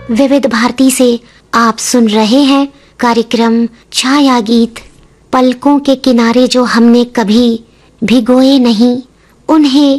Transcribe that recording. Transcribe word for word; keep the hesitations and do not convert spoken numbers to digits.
विविध भारती से आप सुन रहे हैं कार्यक्रम छाया गीत। पलकों के किनारे जो हमने कभी भिगोए नहीं, उन्हें